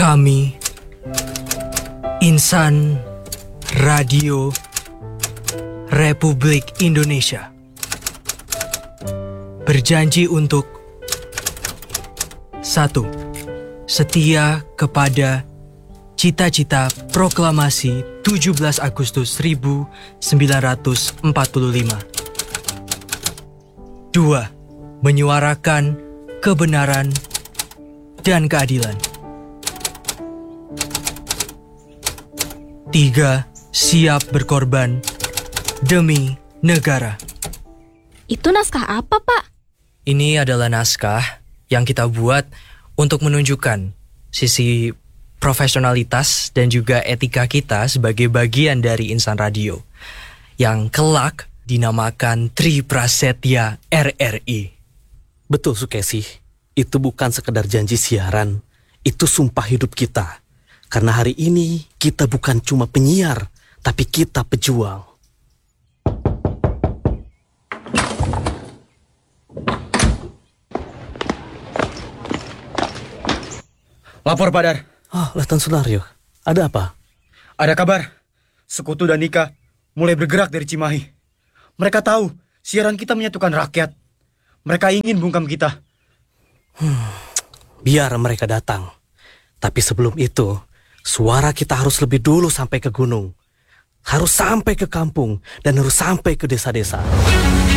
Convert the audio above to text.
Kami, Insan Radio Republik Indonesia, berjanji untuk 1. Setia kepada cita-cita proklamasi 17 Agustus 1945. 2. Menyuarakan kebenaran dan keadilan. 3. Siap berkorban demi negara. Itu naskah apa, Pak? Ini adalah naskah yang kita buat untuk menunjukkan sisi profesionalitas dan juga etika kita sebagai bagian dari Insan Radio yang kelak dinamakan Tri Prasetya RRI. Betul, Sukesi. Itu bukan sekedar janji siaran, itu sumpah hidup kita. Karena hari ini kita bukan cuma penyiar, tapi kita pejuang. Lapor, Pak Dar. Letnan Sunario, ada apa? Ada kabar, Sekutu dan Nika mulai bergerak dari Cimahi. Mereka tahu siaran kita menyatukan rakyat. Mereka ingin bungkam kita. Biar mereka datang. Tapi sebelum itu, suara kita harus lebih dulu sampai ke gunung. Harus sampai ke kampung dan harus sampai ke desa-desa.